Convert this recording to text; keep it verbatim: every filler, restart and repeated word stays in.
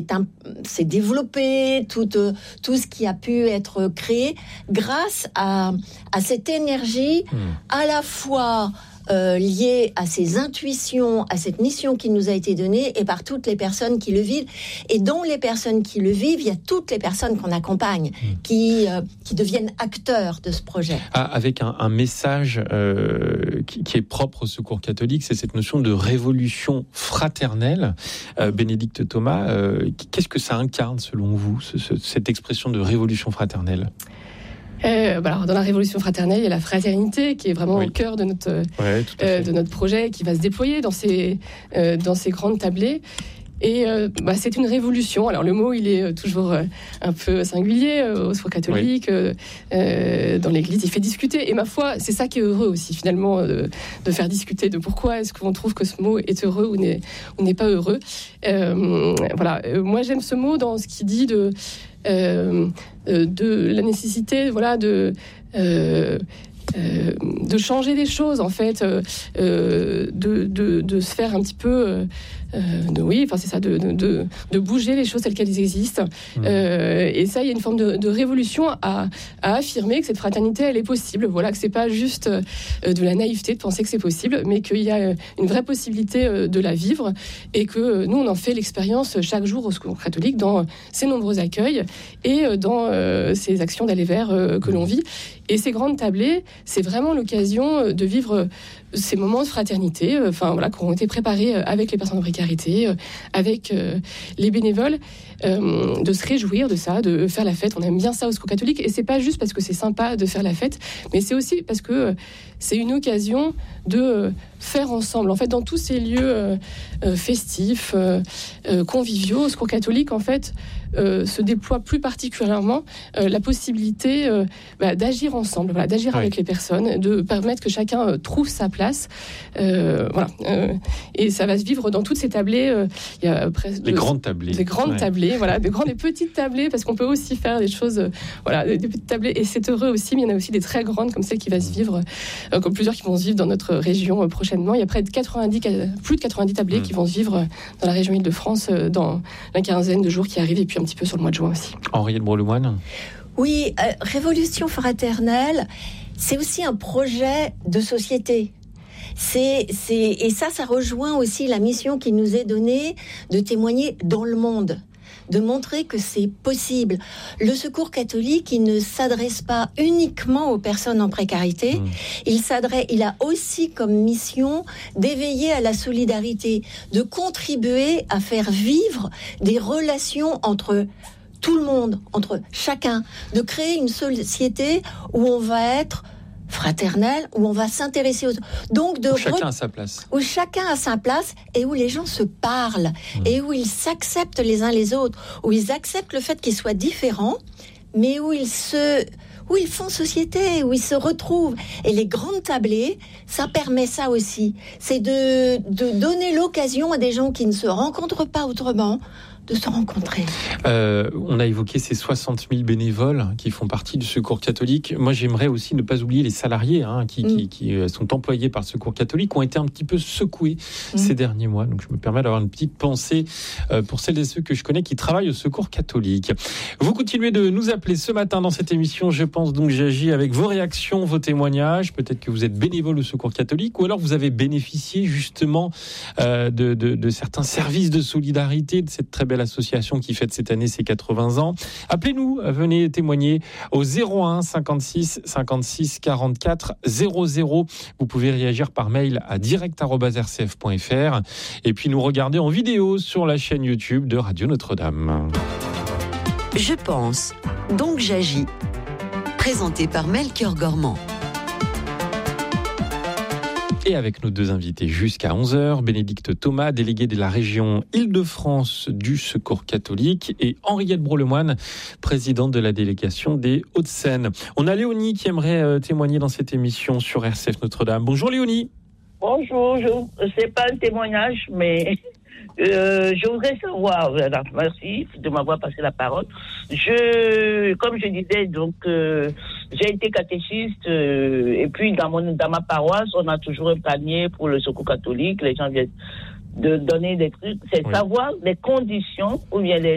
s'est, un, s'est développé, tout, euh, tout ce qui a pu être créé grâce à, à cette énergie mmh. à la fois Euh, lié à ces intuitions, à cette mission qui nous a été donnée et par toutes les personnes qui le vivent. Et dans les personnes qui le vivent, il y a toutes les personnes qu'on accompagne mmh. qui, euh, qui deviennent acteurs de ce projet. Ah, avec un, un message euh, qui, qui est propre au Secours catholique, c'est cette notion de révolution fraternelle. Euh, Bénédicte Thomas, euh, qu'est-ce que ça incarne selon vous, ce, ce, cette expression de révolution fraternelle ? Euh, bah alors, dans la révolution fraternelle, il y a la fraternité qui est vraiment oui. au cœur de notre, ouais, euh, de notre projet, qui va se déployer dans ces, euh, dans ces grandes tablées. Et euh, bah, c'est une révolution. Alors le mot, il est toujours euh, un peu singulier euh, au Secours catholique, oui. euh, euh, dans l'Église, il fait discuter. Et ma foi, c'est ça qui est heureux aussi, finalement, euh, de faire discuter de pourquoi est-ce qu'on trouve que ce mot est heureux ou n'est, ou n'est pas heureux. Euh, voilà. Euh, moi, j'aime ce mot dans ce qu'il dit de, euh, de la nécessité, voilà, de... Euh, Euh, de changer les choses en fait, euh, de, de, de se faire un petit peu, euh, de, oui, enfin c'est ça, de, de, de bouger les choses telles qu'elles existent. Mmh. Euh, et ça, il y a une forme de, de révolution à, à affirmer que cette fraternité, elle est possible. Voilà, que c'est pas juste de la naïveté de penser que c'est possible, mais qu'il y a une vraie possibilité de la vivre et que nous, on en fait l'expérience chaque jour au Secours catholique dans ces nombreux accueils et dans euh, ces actions d'aller vers euh, que l'on vit. Et ces grandes tablées, c'est vraiment l'occasion de vivre ces moments de fraternité, enfin voilà, qui ont été préparés avec les personnes en précarité, avec euh, les bénévoles, euh, de se réjouir de ça, de faire la fête. On aime bien ça au Secours catholique, et c'est pas juste parce que c'est sympa de faire la fête, mais c'est aussi parce que c'est une occasion de faire ensemble. En fait, dans tous ces lieux euh, euh, festifs, euh, euh, conviviaux, au Secours catholique, en fait, euh, se déploie plus particulièrement euh, la possibilité euh, bah, d'agir ensemble, voilà, d'agir oui. avec les personnes, de permettre que chacun euh, trouve sa place. Euh, voilà. Euh, et ça va se vivre dans toutes ces tablées. Euh, il y a presque des de, grandes tablées. Des grandes ouais. tablées, voilà, des grandes et petites tablées, parce qu'on peut aussi faire des choses, euh, voilà, des, des petites tablées. Et c'est heureux aussi, mais il y en a aussi des très grandes, comme celle qui va se vivre, euh, comme plusieurs qui vont se vivre dans notre région euh, prochainement. Il y a près de quatre-vingt-dix, plus de quatre-vingt-dix tablées mmh. qui vont se vivre dans la région Île-de-France euh, dans la quinzaine de jours qui arrivent, et puis un petit peu sur le mois de juin aussi. Henriette Brot-Lemoine. Oui, euh, Révolution fraternelle, c'est aussi un projet de société. C'est, c'est, et ça, ça rejoint aussi la mission qui nous est donnée de témoigner dans le monde, de montrer que c'est possible. Le Secours catholique, il ne s'adresse pas uniquement aux personnes en précarité, mmh. il s'adresse, il a aussi comme mission d'éveiller à la solidarité, de contribuer à faire vivre des relations entre tout le monde, entre chacun, de créer une société où on va être fraternel, où on va s'intéresser aux... Donc de où chacun re... a sa place. Où chacun a sa place et où les gens se parlent mmh. et où ils s'acceptent les uns les autres, où ils acceptent le fait qu'ils soient différents, mais où ils se... où ils font société, où ils se retrouvent. Et les grandes tablées, ça permet ça aussi. C'est de, de donner l'occasion à des gens qui ne se rencontrent pas autrement de se rencontrer. Euh, on a évoqué ces soixante mille bénévoles qui font partie du Secours catholique. Moi, j'aimerais aussi ne pas oublier les salariés hein, qui, mmh. qui, qui sont employés par le Secours catholique, qui ont été un petit peu secoués mmh. ces derniers mois. Donc, je me permets d'avoir une petite pensée euh, pour celles et ceux que je connais qui travaillent au Secours catholique. Vous continuez de nous appeler ce matin dans cette émission. Je pense donc j'agis avec vos réactions, vos témoignages. Peut-être que vous êtes bénévole au Secours catholique ou alors vous avez bénéficié justement euh, de, de, de certains services de solidarité, de cette très belle l'association qui fête cette année ses quatre-vingts ans. Appelez-nous, venez témoigner au zéro un cinquante-six cinquante-six quarante-quatre zéro zéro. Vous pouvez réagir par mail à direct arobase r c f point f r et puis nous regarder en vidéo sur la chaîne YouTube de Radio Notre-Dame. Je pense, donc j'agis. Présenté par Melchior Gormand. Et avec nos deux invités jusqu'à onze heures, Bénédicte Thomas, déléguée de la région Île-de-France du Secours catholique, et Henriette Brot-Lemoine, présidente de la délégation des Hauts-de-Seine. On a Léonie qui aimerait euh, témoigner dans cette émission sur R C F Notre-Dame. Bonjour Léonie. Bonjour, je, c'est pas un témoignage, mais euh, je voudrais savoir, alors, merci de m'avoir passé la parole. Je, comme je disais, donc, euh, j'ai été catéchiste, euh, et puis dans mon, dans ma paroisse, on a toujours un panier pour le Secours catholique, les gens viennent de donner des trucs, c'est oui. savoir les conditions, ou bien les